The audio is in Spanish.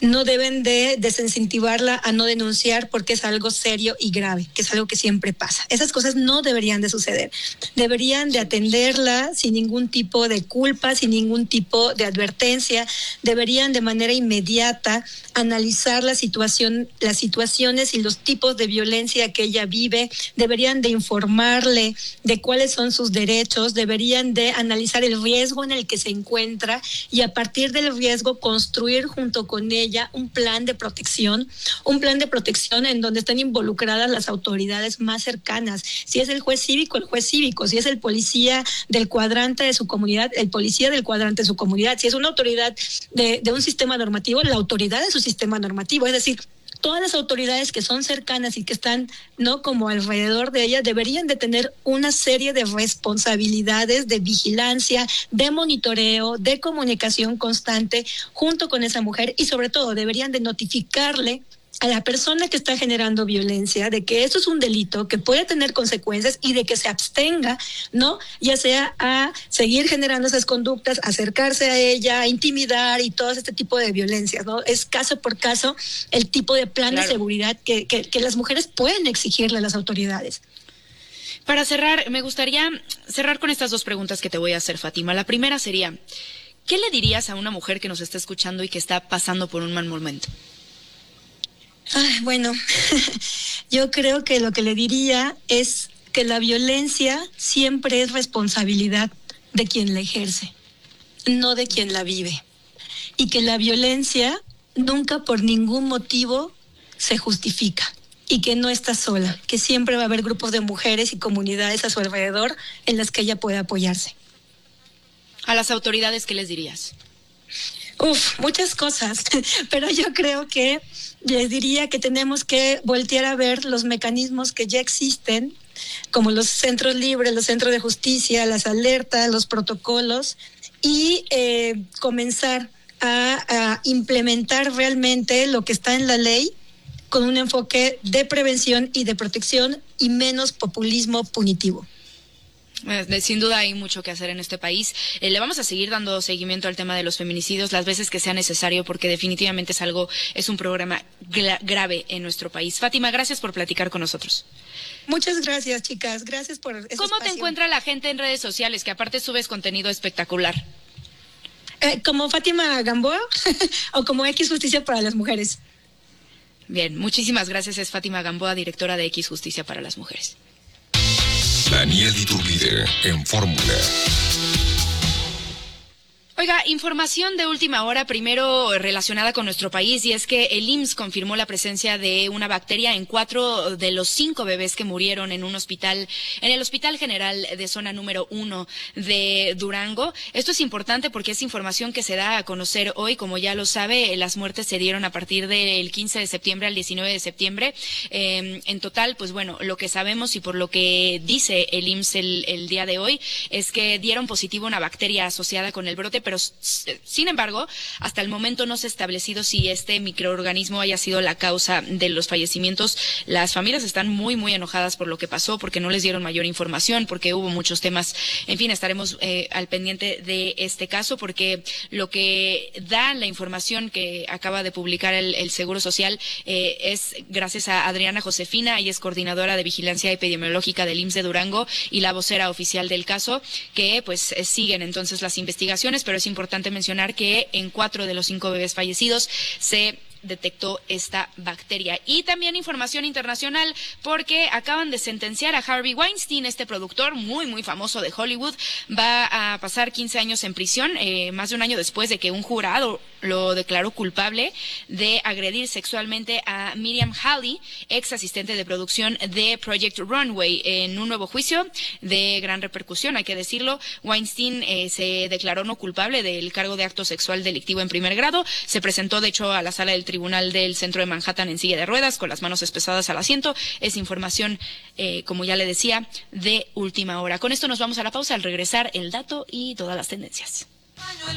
no deben de desincentivarla a no denunciar porque es algo serio y grave, que es algo que siempre pasa. Esas cosas no deberían de suceder. Deberían de atenderla sin ningún tipo de culpa, sin ningún tipo de advertencia. Deberían de manera inmediata analizar las situaciones y los tipos de violencia que ella vive. Deberían de informarle de cuáles son sus derechos. Deberían de analizar el riesgo en el que se encuentra y a partir del riesgo construir junto con ella un plan de protección en donde están involucradas las autoridades más cercanas. Si es el juez cívico, el juez cívico. Si es el policía del cuadrante de su comunidad, el policía del cuadrante de su comunidad. Si es una autoridad de un sistema normativo, la autoridad de su sistema normativo. Es decir, todas las autoridades que son cercanas y que están, ¿no?, como alrededor de ella, deberían de tener una serie de responsabilidades de vigilancia, de monitoreo, de comunicación constante junto con esa mujer y sobre todo deberían de notificarle a la persona que está generando violencia de que esto es un delito que puede tener consecuencias y de que se abstenga, ¿no? Ya sea a seguir generando esas conductas, acercarse a ella, a intimidar y todo este tipo de violencias, ¿no? Es caso por caso el tipo de plan de seguridad que las mujeres pueden exigirle a las autoridades. Para cerrar, me gustaría cerrar con estas dos preguntas que te voy a hacer, Fátima. La primera sería, ¿qué le dirías a una mujer que nos está escuchando y que está pasando por un mal momento? Bueno, yo creo que lo que le diría es que la violencia siempre es responsabilidad de quien la ejerce, no de quien la vive. Y que la violencia nunca por ningún motivo se justifica. Y que no está sola, que siempre va a haber grupos de mujeres y comunidades a su alrededor en las que ella puede apoyarse. ¿A las autoridades qué les dirías? Muchas cosas, pero yo creo que les diría que tenemos que voltear a ver los mecanismos que ya existen, como los centros libres, los centros de justicia, las alertas, los protocolos, y comenzar a implementar realmente lo que está en la ley con un enfoque de prevención y de protección y menos populismo punitivo. Sin duda hay mucho que hacer en este país. Le vamos a seguir dando seguimiento al tema de los feminicidios las veces que sea necesario, porque definitivamente es un programa grave en nuestro país. Fátima, gracias por platicar con nosotros. Muchas gracias, chicas. Gracias por ese ¿Cómo espacio. te encuentra la gente en redes sociales, que aparte subes contenido espectacular? Como Fátima Gamboa o como X Justicia para las Mujeres. Bien, muchísimas gracias. Es Fátima Gamboa, directora de X Justicia para las Mujeres. Daniel Iturbide en Fórmula. Oiga, información de última hora, primero relacionada con nuestro país, y es que el IMSS confirmó la presencia de una bacteria en 4 de los 5 bebés que murieron en un hospital, en el Hospital General de Zona número 1 de Durango. Esto es importante porque es información que se da a conocer hoy. Como ya lo sabe, las muertes se dieron a partir del 15 de septiembre al 19 de septiembre. En total, pues bueno, lo que sabemos y por lo que dice el IMSS el día de hoy es que dieron positivo una bacteria asociada con el brote, pero sin embargo, hasta el momento no se ha establecido si este microorganismo haya sido la causa de los fallecimientos. Las familias están muy, muy enojadas por lo que pasó, porque no les dieron mayor información, porque hubo muchos temas. En fin, estaremos al pendiente de este caso, porque lo que da la información que acaba de publicar el Seguro Social es gracias a Adriana Josefina. Ella es coordinadora de vigilancia epidemiológica del IMSS de Durango y la vocera oficial del caso, que pues siguen entonces las investigaciones, pero es importante mencionar que en 4 de los 5 bebés fallecidos se detectó esta bacteria. Y también información internacional, porque acaban de sentenciar a Harvey Weinstein, este productor muy, muy famoso de Hollywood. Va a pasar 15 años en prisión, más de un año después de que un jurado lo declaró culpable de agredir sexualmente a Miriam Halley, ex asistente de producción de Project Runway, en un nuevo juicio de gran repercusión, hay que decirlo. Weinstein se declaró no culpable del cargo de acto sexual delictivo en primer grado. Se presentó, de hecho, a la sala del Tribunal del Centro de Manhattan en silla de ruedas, con las manos espesadas al asiento. Es información, como ya le decía, de última hora. Con esto nos vamos a la pausa. Al regresar, el dato y todas las tendencias.